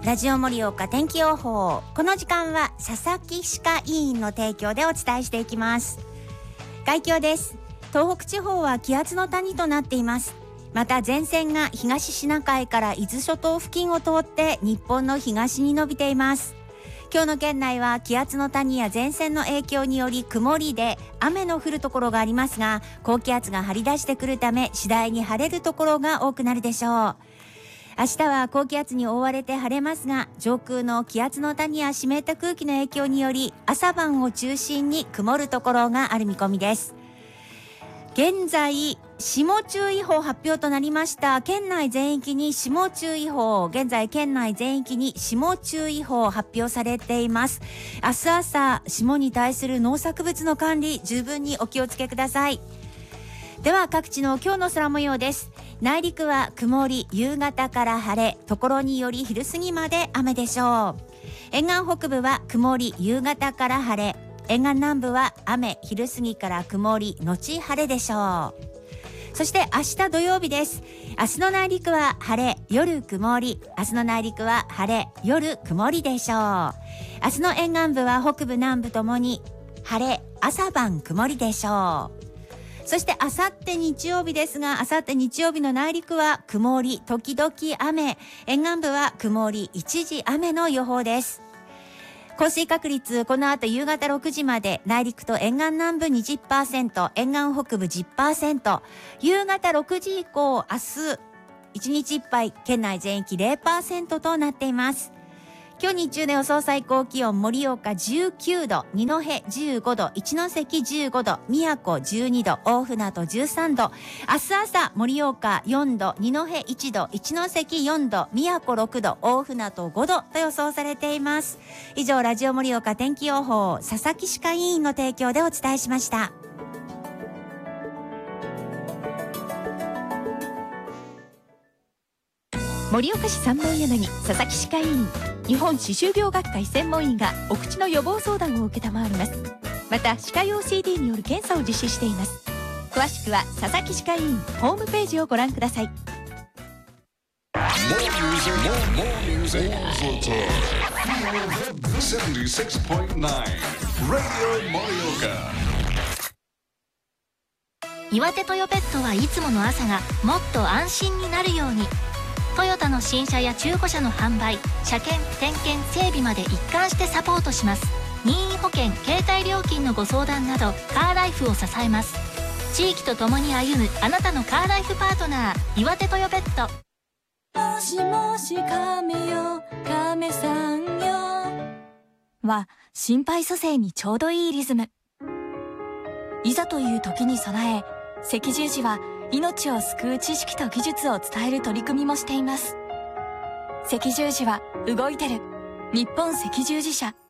ラジオ盛岡天気予報。この時間は佐々木歯科医院の提供でお伝えしていきます。概況です。東北地方は気圧の谷となっています。また前線が東シナ海から伊豆諸島付近を通って日本の東に伸びています。今日の県内は気圧の谷や前線の影響により曇りで雨の降るところがありますが、高気圧が張り出してくるため次第に晴れるところが多くなるでしょう。明日は高気圧に覆われて晴れますが、上空の気圧の谷や湿った空気の影響により朝晩を中心に曇るところがある見込みです。現在霜注意報発表となりました。県内全域に霜注意報、現在県内全域に霜注意報発表されています。明日朝、霜に対する農作物の管理、十分にお気をつけください。では各地の今日の空模様です。内陸は曇り、夕方から晴れ、ところにより昼過ぎまで雨でしょう。沿岸北部は曇り、夕方から晴れ、沿岸南部は雨、昼過ぎから曇り、後晴れでしょう。そして明日土曜日です。明日の内陸は晴れ、夜曇り。明日の内陸は晴れ、夜曇りでしょう。明日の沿岸部は北部南部ともに晴れ、朝晩曇りでしょう。そして明後日日曜日ですが、明後日日曜日の内陸は曇り、時々雨。沿岸部は曇り、一時雨の予報です。降水確率、この後夕方6時まで、内陸と沿岸南部 20%、沿岸北部 10%、夕方6時以降、明日、1日いっぱい、県内全域 0% となっています。今日日中の予想最高気温、盛岡19度、二戸15度、一関15度、宮古12度、大船渡13度。明日朝、盛岡4度、二戸1度、一関4度、宮古6度、大船渡5度と予想されています。以上、ラジオ盛岡天気予報、佐々木歯科医院の提供でお伝えしました。 盛岡市三本柳佐々木歯科医院、日本歯周病学会専門医がお口の予防相談を受けたまわります。また歯科用 CD による検査を実施しています。詳しくは佐々木歯科医院ホームページをご覧ください。 岩手トヨペットはいつもの朝がもっと安心になるように、トヨタの新車や中古車の販売、車検・点検・整備まで一貫してサポートします。任意保険・携帯料金のご相談など、カーライフを支えます。地域とともに歩むあなたのカーライフパートナー、岩手トヨペット。 もしもし亀よ、亀さんよは心肺蘇生にちょうどいいリズム。いざという時に備え、赤十字は命を救う知識と技術を伝える取り組みもしています。赤十字は動いてる。日本赤十字社。